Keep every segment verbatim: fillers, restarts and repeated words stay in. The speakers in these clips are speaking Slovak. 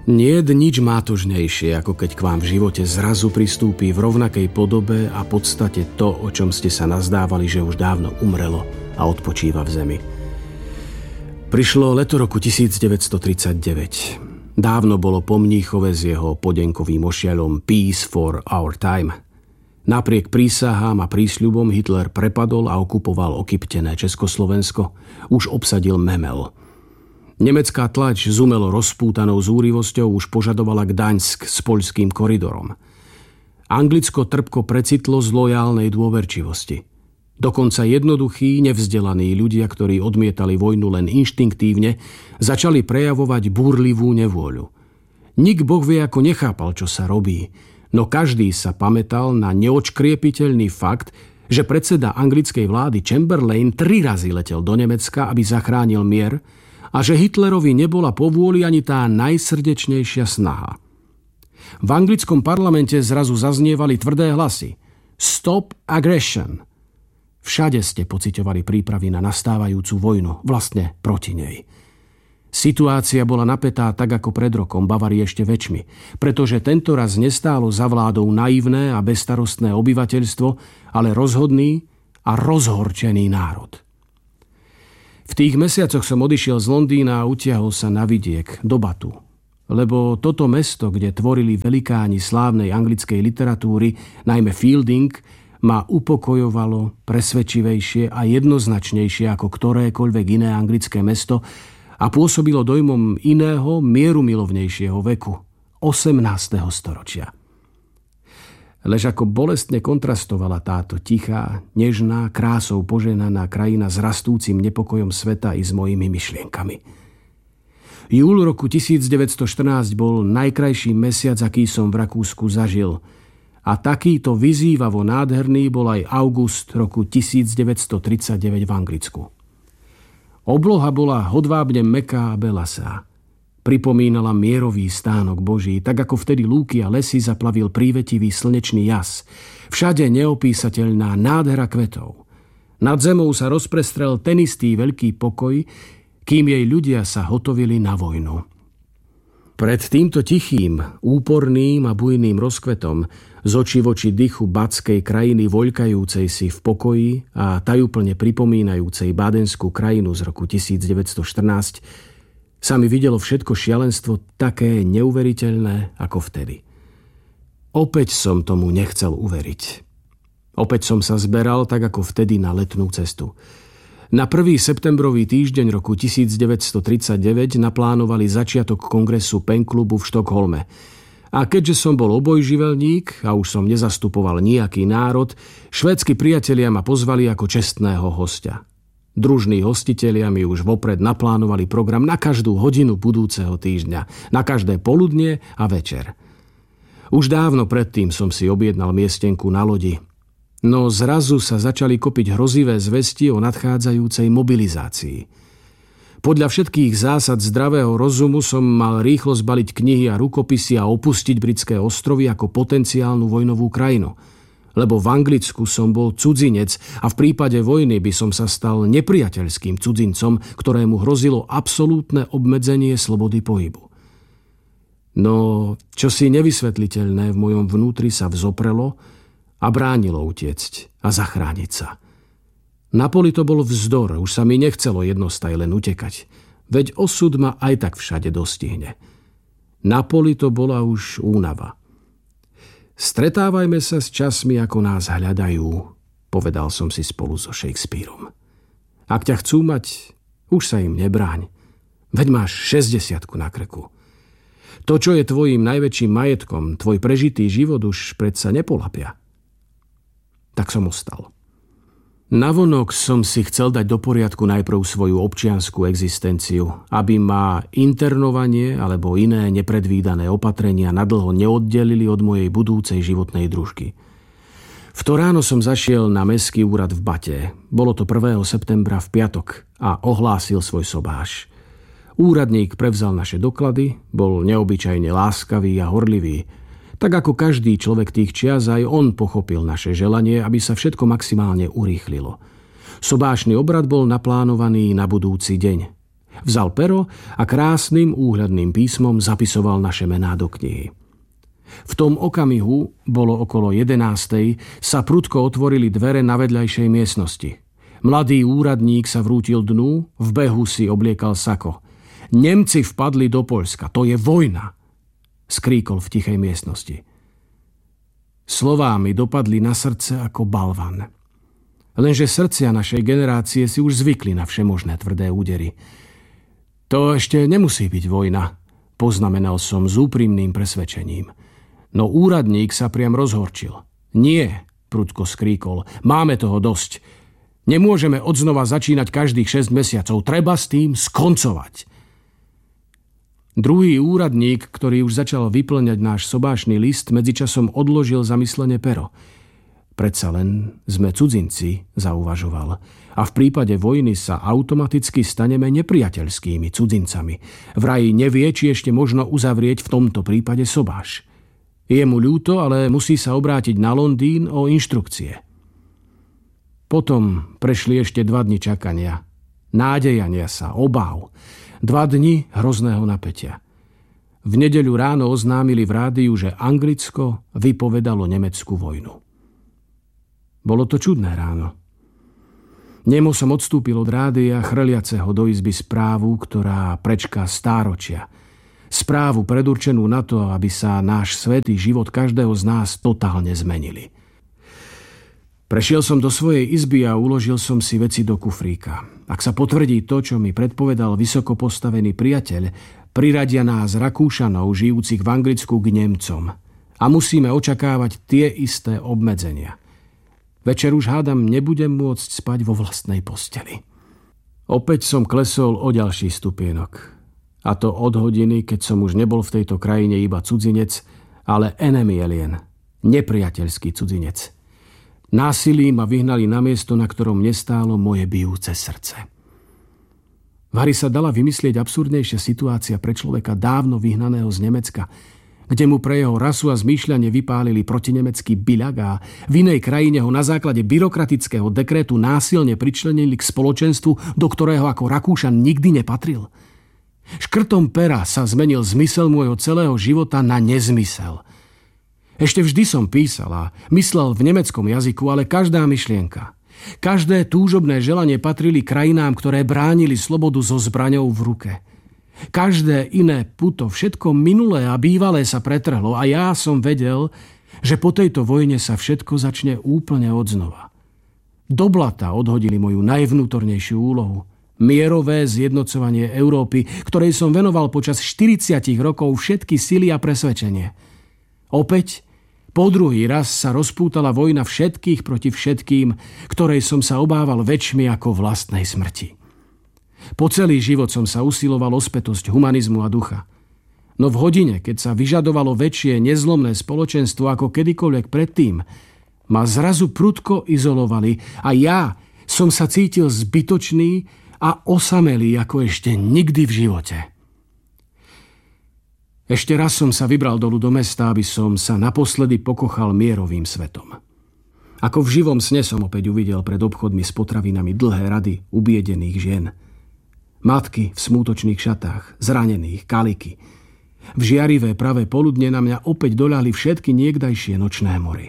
Niet nič mátožnejšie, ako keď k vám v živote zrazu pristúpi v rovnakej podobe a podstate to, o čom ste sa nazdávali, že už dávno umrelo a odpočíva v zemi. Prišlo leto roku devätnásťstotridsaťdeväť. Dávno bolo po Mníchove s jeho podenkovým ošiaľom Peace for our time. Napriek prísahám a prísľubom Hitler prepadol a okupoval okyptené Československo. Už obsadil Memel. Nemecká tlač s umelo rozpútanou zúrivosťou už požadovala Gdaňsk s poľským koridorom. Anglicko trpko precitlo z lojálnej dôverčivosti. Dokonca jednoduchí, nevzdelaní ľudia, ktorí odmietali vojnu len inštinktívne, začali prejavovať búrlivú nevôľu. Nik boh vie ako nechápal, čo sa robí, no každý sa pamätal na neočkriepiteľný fakt, že predseda anglickej vlády Chamberlain tri razy letel do Nemecka, aby zachránil mier, a že Hitlerovi nebola povôli ani tá najsrdečnejšia snaha. V anglickom parlamente zrazu zaznievali tvrdé hlasy. Stop aggression. Všade ste pociťovali prípravy na nastávajúcu vojnu, vlastne proti nej. Situácia bola napätá tak ako pred rokom, Bavary ešte väčšmi, pretože tento raz nestálo za vládou naivné a bezstarostné obyvateľstvo, ale rozhodný a rozhorčený národ. V tých mesiacoch som odišiel z Londýna a utiahol sa na vidiek, do Batu. Lebo toto mesto, kde tvorili velikáni slávnej anglickej literatúry, najmä Fielding, ma upokojovalo presvedčivejšie a jednoznačnejšie ako ktorékoľvek iné anglické mesto a pôsobilo dojmom iného, mierumilovnejšieho veku, osemnásteho storočia. Lež ako bolestne kontrastovala táto tichá, nežná, krásou poženaná krajina s rastúcim nepokojom sveta i s mojimi myšlienkami. Júl roku devätnásťstoštrnásť bol najkrajší mesiac, aký som v Rakúsku zažil. A takýto vyzývavo nádherný bol aj august roku devätnásťstotridsaťdeväť v Anglicku. Obloha bola hodvábne mäkká a belasá. Pripomínala mierový stánok Boží, tak ako vtedy lúky a lesy zaplavil prívetivý slnečný jas. Všade neopísateľná nádhera kvetov. Nad zemou sa rozprestrel ten istý veľký pokoj, kým jej ľudia sa hotovili na vojnu. Pred týmto tichým, úporným a bujným rozkvetom z očí voči dychu batskej krajiny voľkajúcej si v pokoji a tajúplne pripomínajúcej bádenskú krajinu z roku devätnásťstoštrnásť sa mi videlo všetko šialenstvo také neuveriteľné ako vtedy. Opäť som tomu nechcel uveriť. Opäť som sa zberal tak ako vtedy na letnú cestu. Na prvý septembrový týždeň roku devätnásťstotridsaťdeväť naplánovali začiatok kongresu Penklubu v Štokholme. A keďže som bol obojživelník a už som nezastupoval nejaký národ, švédsky priatelia ma pozvali ako čestného hostia. Družní hostitelia mi už vopred naplánovali program na každú hodinu budúceho týždňa, na každé poludnie a večer. Už dávno predtým som si objednal miestenku na lodi. No zrazu sa začali kopiť hrozivé zvesti o nadchádzajúcej mobilizácii. Podľa všetkých zásad zdravého rozumu som mal rýchlo zbaliť knihy a rukopisy a opustiť britské ostrovy ako potenciálnu vojnovú krajinu. Lebo v Anglicku som bol cudzinec a v prípade vojny by som sa stal nepriateľským cudzincom, ktorému hrozilo absolútne obmedzenie slobody pohybu. No, čosi nevysvetliteľné v mojom vnútri sa vzoprelo a bránilo utiecť a zachrániť sa. Na poli to bol vzdor, už sa mi nechcelo jednostaj len utekať, veď osud ma aj tak všade dostihne. Na poli to bola už únava. Stretávajme sa s časmi, ako nás hľadajú, povedal som si spolu so Shakespearom. Ak ťa chcú mať, už sa im nebráň. Veď máš šesťdesiatku na krku. To, čo je tvojím najväčším majetkom, tvoj prežitý život už predsa nepolapia. Tak som ostal. Navonok som si chcel dať do poriadku najprv svoju občiansku existenciu, aby ma internovanie alebo iné nepredvídané opatrenia nadlho neoddelili od mojej budúcej životnej družky. V to ráno som zašiel na mestský úrad v Bate. Bolo to prvého septembra v piatok a ohlásil svoj sobáš. Úradník prevzal naše doklady, bol neobyčajne láskavý a horlivý. Tak ako každý človek tých čias, aj on pochopil naše želanie, aby sa všetko maximálne urýchlilo. Sobášny obrad bol naplánovaný na budúci deň. Vzal pero a krásnym úhľadným písmom zapisoval naše mená do knihy. V tom okamihu, bolo okolo jedenástej, sa prudko otvorili dvere na vedľajšej miestnosti. Mladý úradník sa vrútil dnu, v behu si obliekal sako. Nemci vpadli do Poľska, to je vojna, skríkol v tichej miestnosti. Slová mi dopadli na srdce ako balvan. Lenže srdcia našej generácie si už zvykli na všemožné tvrdé údery. To ešte nemusí byť vojna, poznamenal som s úprimným presvedčením. No úradník sa priam rozhorčil. Nie, prudko skríkol, máme toho dosť. Nemôžeme odznova začínať každých šesť mesiacov, treba s tým skoncovať. Druhý úradník, ktorý už začal vyplňať náš sobášny list, medzičasom odložil zamyslene pero. Predsa len sme cudzinci, zauvažoval. A v prípade vojny sa automaticky staneme nepriateľskými cudzincami. Vraj nevie, či ešte možno uzavrieť v tomto prípade sobáš. Je mu ľúto, ale musí sa obrátiť na Londýn o inštrukcie. Potom prešli ešte dva dni čakania. Nádejania sa, obáv. Dva dni hrozného napätia. V nedeľu ráno oznámili v rádiu, že Anglicko vypovedalo Nemecku vojnu. Bolo to čudné ráno. Nemo som odstúpil od rádia chrliaceho do izby správu, ktorá prečká stáročia. Správu predurčenú na to, aby sa náš svätý život každého z nás totálne zmenili. Prešiel som do svojej izby a uložil som si veci do kufríka. Ak sa potvrdí to, čo mi predpovedal vysoko postavený priateľ, priradia nás Rakúšanov žijúcich v Anglicku k Nemcom. A musíme očakávať tie isté obmedzenia. Večer už hádam nebudem môcť spať vo vlastnej posteli. Opäť som klesol o ďalší stupienok. A to od hodiny, keď som už nebol v tejto krajine iba cudzinec, ale enemy alien, nepriateľský cudzinec. Násilím ma vyhnali na miesto, na ktorom nestálo moje bijúce srdce. Vari sa dala vymyslieť absurdnejšia situácia pre človeka dávno vyhnaného z Nemecka, kde mu pre jeho rasu a zmýšľanie vypálili protinemecký byľak a v inej krajine ho na základe byrokratického dekrétu násilne pričlenili k spoločenstvu, do ktorého ako Rakúšan nikdy nepatril. Škrtom pera sa zmenil zmysel môjho celého života na nezmysel. Ešte vždy som písal a myslel v nemeckom jazyku, ale každá myšlienka, každé túžobné želanie patrili krajinám, ktoré bránili slobodu so zbraňou v ruke. Každé iné puto, všetko minulé a bývalé sa pretrhlo a ja som vedel, že po tejto vojne sa všetko začne úplne odznova. Do blata odhodili moju najvnútornejšiu úlohu. Mierové zjednocovanie Európy, ktorej som venoval počas štyridsať rokov všetky sily a presvedčenie. Opäť, po druhý raz sa rozpútala vojna všetkých proti všetkým, ktorej som sa obával väčšmi ako vlastnej smrti. Po celý život som sa usiloval o spätosť humanizmu a ducha. No v hodine, keď sa vyžadovalo väčšie nezlomné spoločenstvo ako kedykoľvek predtým, ma zrazu prudko izolovali a ja som sa cítil zbytočný a osamelý ako ešte nikdy v živote. Ešte raz som sa vybral dolu do mesta, aby som sa naposledy pokochal mierovým svetom. Ako v živom sne som opäť uvidel pred obchodmi s potravinami dlhé rady ubiedených žien. Matky v smútočných šatách, zranených, kaliky. V žiarivé pravé poludne na mňa opäť doľahli všetky niekdajšie nočné mory.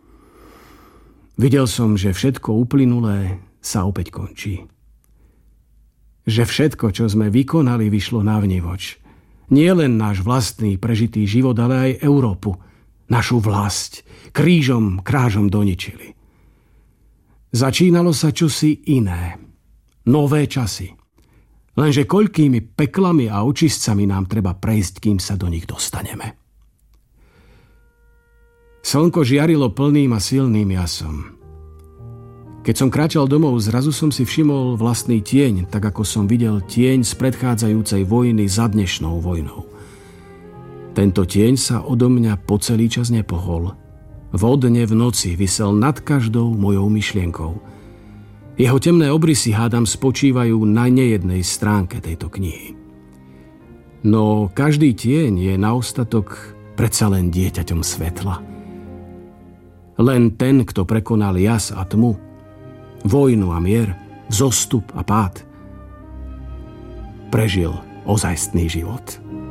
Videl som, že všetko uplynulé sa opäť končí. Že všetko, čo sme vykonali, vyšlo navnívoč. Nie len náš vlastný prežitý život, ale aj Európu, našu vlast, krížom, krážom doničili. Začínalo sa čosi iné. Nové časy. Lenže koľkými peklami a očistcami nám treba prejsť, kým sa do nich dostaneme. Slnko žiarilo plným a silným jasom. Keď som kráčal domov, zrazu som si všimol vlastný tieň, tak ako som videl tieň z predchádzajúcej vojny za dnešnou vojnou. Tento tieň sa odo mňa po celý čas nepohol. Vodne v noci visel nad každou mojou myšlienkou. Jeho temné obrysy, hádam, spočívajú na nejednej stránke tejto knihy. No každý tieň je na ostatok predsa len dieťaťom svetla. Len ten, kto prekonal jas a tmu, vojnu a mier, vzostup a pád, prežil ozajstný život.